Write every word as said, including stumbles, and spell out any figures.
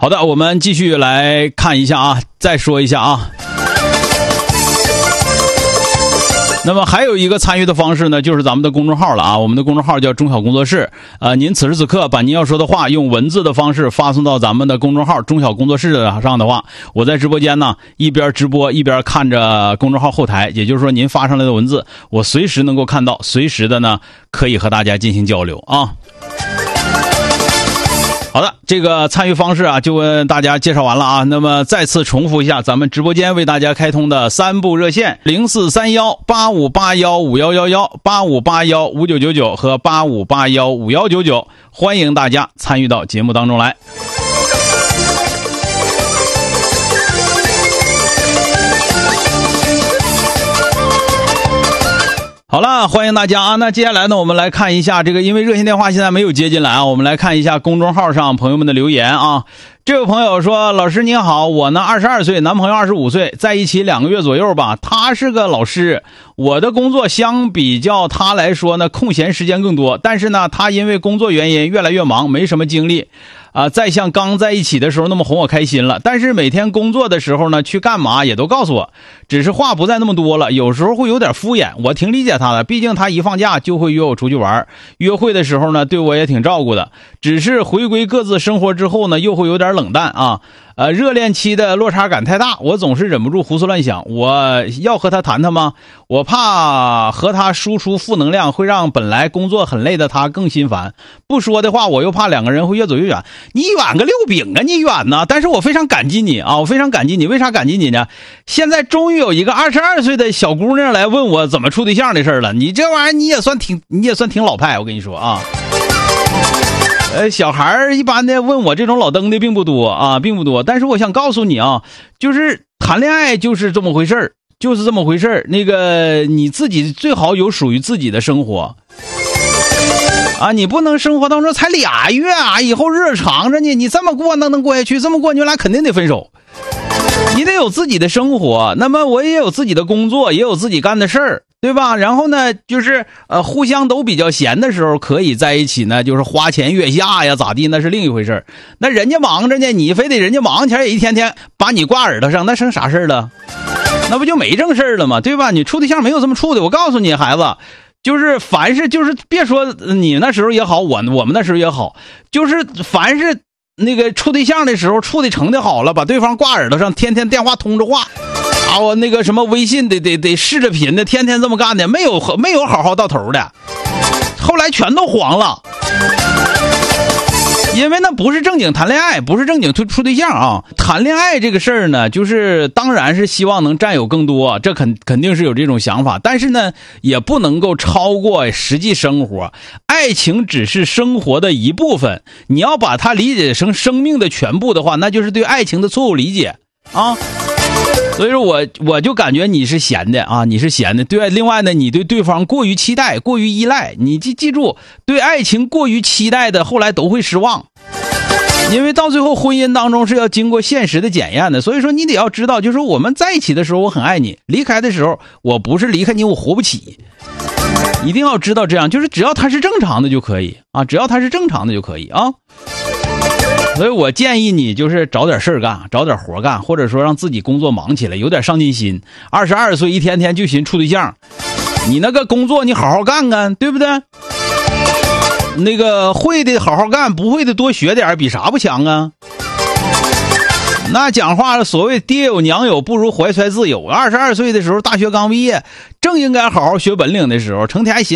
好的，我们继续来看一下啊，再说一下啊。那么还有一个参与的方式呢，就是咱们的公众号了啊，我们的公众号叫中小工作室。呃，您此时此刻把您要说的话用文字的方式发送到咱们的公众号中小工作室上的话，我在直播间呢一边直播一边看着公众号后台，也就是说您发上来的文字我随时能够看到，随时的呢可以和大家进行交流啊。好的，这个参与方式啊，就跟大家介绍完了啊。那么再次重复一下，咱们直播间为大家开通的三部热线：零四三幺八五八幺五幺幺幺、八五八幺五九九九和八五八幺五幺九九，欢迎大家参与到节目当中来。好了，欢迎大家啊！那接下来呢，我们来看一下这个，因为热线电话现在没有接进来啊，我们来看一下公众号上朋友们的留言啊。这位朋友说：“老师您好，我呢二十二岁，男朋友二十五岁，在一起两个月左右吧。他是个老师，我的工作相比较他来说呢，空闲时间更多。但是呢，他因为工作原因越来越忙，没什么精力。”啊，再像刚在一起的时候那么哄我开心了，但是每天工作的时候呢，去干嘛也都告诉我，只是话不再那么多了，有时候会有点敷衍，我挺理解他的，毕竟他一放假就会约我出去玩，约会的时候呢，对我也挺照顾的，只是回归各自生活之后呢，又会有点冷淡啊。呃，热恋期的落差感太大，我总是忍不住胡思乱想，我要和他谈谈吗？我怕和他输出负能量会让本来工作很累的他更心烦，不说的话我又怕两个人会越走越远。你远个六饼啊，你远呢？但是我非常感激你啊，我非常感激你。为啥感激你呢？现在终于有一个二十二岁的小姑娘来问我怎么处对象的事了，你这玩意儿你也算挺你也算挺老派，我跟你说啊。呃，小孩一般的问我这种老登的并不多啊，并不多。但是我想告诉你啊，就是谈恋爱就是这么回事儿，就是这么回事儿。那个你自己最好有属于自己的生活啊，你不能生活当中才俩月啊，以后日子长着呢，你这么过能能过下去？这么过你们俩肯定得分手。你得有自己的生活，那么我也有自己的工作，也有自己干的事儿。对吧？然后呢，就是呃，互相都比较闲的时候，可以在一起呢，就是花前月下呀，咋地？那是另一回事。那人家忙着呢，你非得人家忙前也一天天把你挂耳朵上，那成啥事了？那不就没正事了吗？对吧？你处对象没有这么处的。我告诉你，孩子，就是凡是就是别说你那时候也好，我我们那时候也好，就是凡是那个处对象的时候处的成的好了，把对方挂耳朵上，天天电话通着话。啊，我那个什么微信得得得试着频的，天天这么干的，没有没有好好到头的，后来全都黄了，因为那不是正经谈恋爱，不是正经处处对象啊。谈恋爱这个事儿呢，就是当然是希望能占有更多，这肯肯定是有这种想法，但是呢，也不能够超过实际生活。爱情只是生活的一部分，你要把它理解成生命的全部的话，那就是对爱情的错误理解啊。所以说我我就感觉你是闲的啊，你是闲的。对，另外呢，你对对方过于期待，过于依赖，你记记住，对爱情过于期待的，后来都会失望。因为到最后婚姻当中是要经过现实的检验的，所以说你得要知道，就是我们在一起的时候我很爱你，离开的时候我不是离开你我活不起。一定要知道这样，就是只要他是正常的就可以啊，只要他是正常的就可以啊。所以我建议你就是找点事儿干，找点活干，或者说让自己工作忙起来，有点上进心。二十二岁一天天就寻处对象，你那个工作你好好干干，对不对？那个会的好好干，不会的多学点，比啥不强啊？那讲话所谓爹有娘有，不如怀揣自有。二十二岁的时候，大学刚毕业，正应该好好学本领的时候，成天还寻